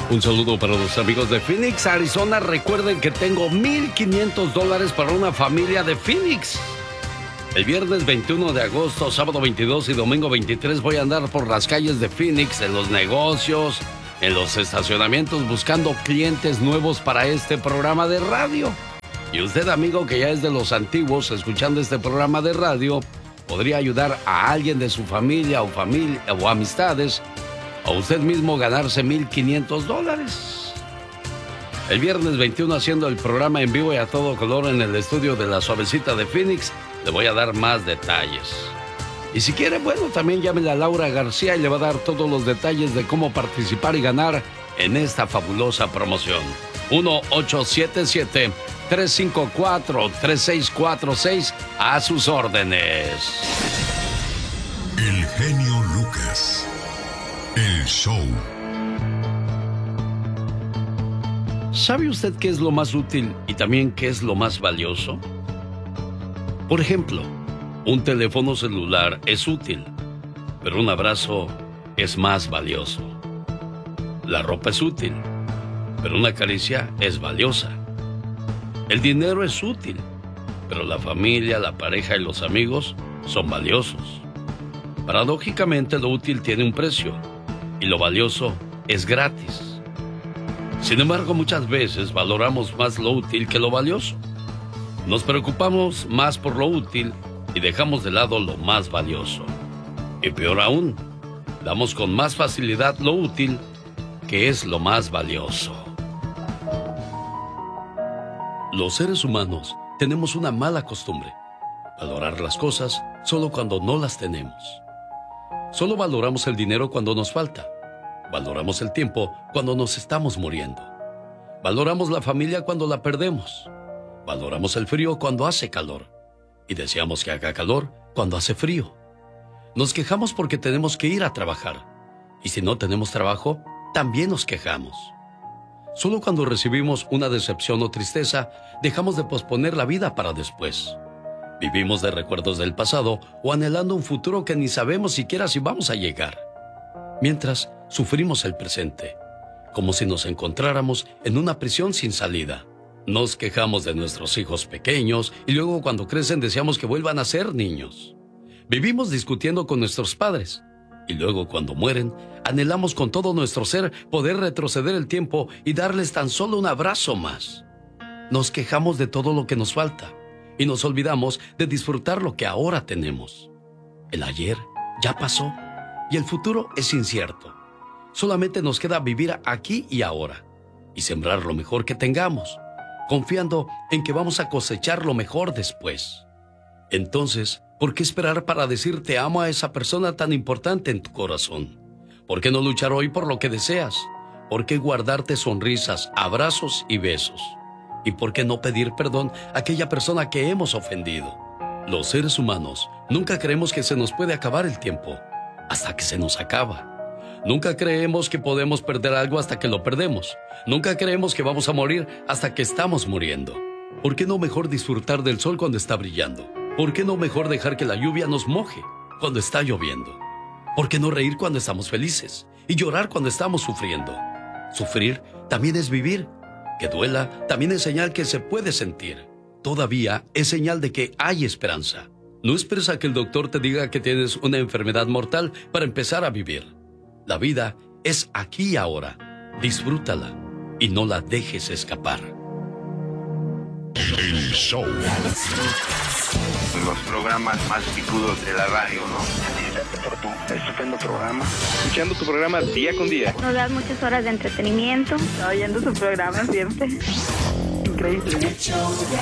Un saludo para los amigos de Phoenix, Arizona. Recuerden que tengo $1,500 para una familia de Phoenix. El viernes 21 de agosto, sábado 22 y domingo 23 voy a andar por las calles de Phoenix, en los negocios, en los estacionamientos, buscando clientes nuevos para este programa de radio. Y usted, amigo, que ya es de los antiguos, escuchando este programa de radio, podría ayudar a alguien de su familia o amistades, o usted mismo ganarse $1,500. El viernes 21 haciendo el programa en vivo y a todo color en el estudio de La Suavecita de Phoenix, le voy a dar más detalles. Y si quiere, bueno, también llámele a Laura García y le va a dar todos los detalles de cómo participar y ganar en esta fabulosa promoción. 1-877-354-3646, a sus órdenes. El genio Lucas. El show. ¿Sabe usted qué es lo más útil y también qué es lo más valioso? Por ejemplo, un teléfono celular es útil, pero un abrazo es más valioso. La ropa es útil, pero una caricia es valiosa. El dinero es útil, pero la familia, la pareja y los amigos son valiosos. Paradójicamente, lo útil tiene un precio y lo valioso es gratis. Sin embargo, muchas veces valoramos más lo útil que lo valioso. Nos preocupamos más por lo útil y dejamos de lado lo más valioso. Y peor aún, damos con más facilidad lo útil, que es lo más valioso. Los seres humanos tenemos una mala costumbre: valorar las cosas solo cuando no las tenemos. Solo valoramos el dinero cuando nos falta. Valoramos el tiempo cuando nos estamos muriendo. Valoramos la familia cuando la perdemos. Valoramos el frío cuando hace calor. Y deseamos que haga calor cuando hace frío. Nos quejamos porque tenemos que ir a trabajar. Y si no tenemos trabajo, también nos quejamos. Solo cuando recibimos una decepción o tristeza, dejamos de posponer la vida para después. Vivimos de recuerdos del pasado o anhelando un futuro que ni sabemos siquiera si vamos a llegar. Mientras, sufrimos el presente, como si nos encontráramos en una prisión sin salida. Nos quejamos de nuestros hijos pequeños y luego cuando crecen deseamos que vuelvan a ser niños. Vivimos discutiendo con nuestros padres y luego cuando mueren anhelamos con todo nuestro ser poder retroceder el tiempo y darles tan solo un abrazo más. Nos quejamos de todo lo que nos falta y nos olvidamos de disfrutar lo que ahora tenemos. El ayer ya pasó y el futuro es incierto. Solamente nos queda vivir aquí y ahora y sembrar lo mejor que tengamos, confiando en que vamos a cosechar lo mejor después. Entonces, ¿por qué esperar para decir te amo a esa persona tan importante en tu corazón? ¿Por qué no luchar hoy por lo que deseas? ¿Por qué guardarte sonrisas, abrazos y besos? ¿Y por qué no pedir perdón a aquella persona que hemos ofendido? Los seres humanos nunca creemos que se nos puede acabar el tiempo hasta que se nos acaba. Nunca creemos que podemos perder algo hasta que lo perdemos. Nunca creemos que vamos a morir hasta que estamos muriendo. ¿Por qué no mejor disfrutar del sol cuando está brillando? ¿Por qué no mejor dejar que la lluvia nos moje cuando está lloviendo? ¿Por qué no reír cuando estamos felices y llorar cuando estamos sufriendo? Sufrir también es vivir. Que duela también es señal que se puede sentir. Todavía es señal de que hay esperanza. No esperes a que el doctor te diga que tienes una enfermedad mortal para empezar a vivir. La vida es aquí y ahora. Disfrútala y no la dejes escapar. El show. Los programas más picudos de la radio, ¿no? Por tu estupendo programa. Escuchando tu programa día con día. Nos das muchas horas de entretenimiento. Oyendo su programa siempre. Increíble.